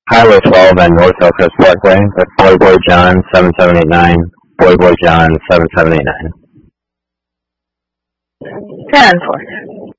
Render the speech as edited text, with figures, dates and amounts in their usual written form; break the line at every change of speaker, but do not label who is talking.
Highway 12 and North Hillcrest Parkway with Boy Boy John 7789, Boy Boy John 7789.
10 4.